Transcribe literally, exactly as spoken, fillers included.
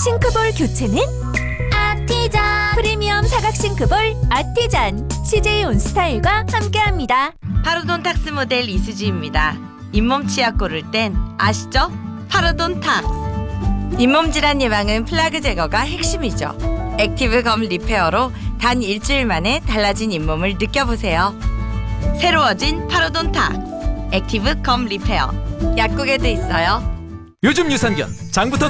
싱크볼 교체는 아티전. 프리미엄 사각 싱크볼 아티잔 씨제이 온스타일과 함께합니다. 파로돈탁스 모델 이수지입니다. 잇몸 치약 고를 땐 아시죠? 파로돈탁스. 잇몸 질환 예방은 플라그 제거가 핵심이죠. 액티브 검 리페어로 단 일주일 만에 달라진 잇몸을 느껴보세요. 새로워진 파로돈탁스 액티브 검 리페어. 약국에도 있어요. 요즘 유산균 장부터